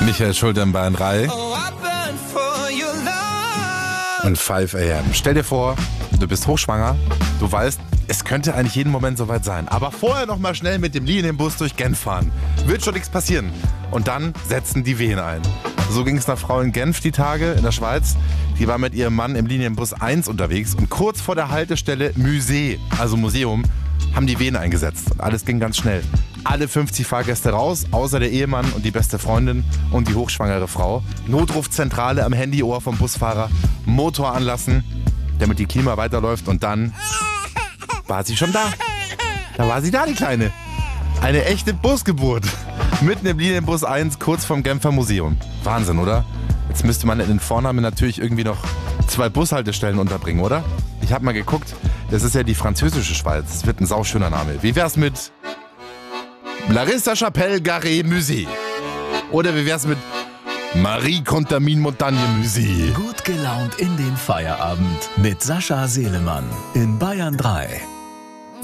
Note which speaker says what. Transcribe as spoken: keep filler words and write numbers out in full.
Speaker 1: Michael Schulte in Bayern drei. Und fünf a m. Stell dir vor, du bist hochschwanger, du weißt, es könnte eigentlich jeden Moment soweit sein. Aber vorher noch mal schnell mit dem Linienbus durch Genf fahren. Wird schon nichts passieren. Und dann setzen die Wehen ein. So ging es einer Frau in Genf die Tage in der Schweiz. Die war mit ihrem Mann im Linienbus eins unterwegs und kurz vor der Haltestelle Musée, also Museum, haben die Wehen eingesetzt. Und alles ging ganz schnell. Alle fünfzig Fahrgäste raus, außer der Ehemann und die beste Freundin und die hochschwangere Frau. Notrufzentrale am Handyohr vom Busfahrer, Motor anlassen, damit die Klima weiterläuft und dann war sie schon da. Da war sie da, die Kleine. Eine echte Busgeburt. Mitten im Linienbus eins, kurz vom Genfer Museum. Wahnsinn, oder? Jetzt müsste man in den Vornamen natürlich irgendwie noch zwei Bushaltestellen unterbringen, oder? Ich habe mal geguckt, das ist ja die französische Schweiz. Das wird ein sauschöner Name. Wie wär's mit Larissa Chapelle Garé Musée? Oder wie wär's mit Marie Contamine Montagne Musée?
Speaker 2: Gut gelaunt in den Feierabend mit Sascha Selemann in Bayern drei.